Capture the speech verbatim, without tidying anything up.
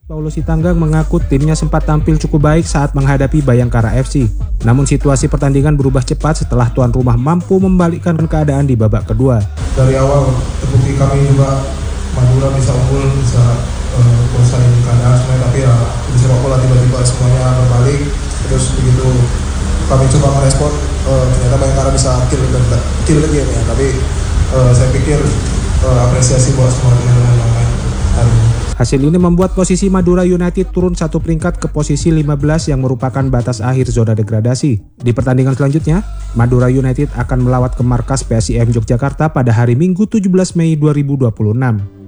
Paulus Sitanggang mengaku timnya sempat tampil cukup baik saat menghadapi Bayangkara F C. Namun situasi pertandingan berubah cepat setelah tuan rumah mampu membalikkan keadaan di babak kedua. Dari awal terbukti kami juga Madura bisa unggul, bisa uh, kuasai keadaan semuanya, tapi ya di sepak bola tiba-tiba semuanya berbalik. Terus begitu kami coba merespon, uh, ternyata Bayangkara bisa kill dan kill game ya. Tapi uh, saya pikir uh, apresiasi buat semua pemain yang main hari ini. Hasil ini membuat posisi Madura United turun satu peringkat ke posisi lima belas yang merupakan batas akhir zona degradasi. Di pertandingan selanjutnya, Madura United akan melawat ke markas P S I M Yogyakarta pada hari Minggu tujuh belas Mei dua ribu dua puluh enam.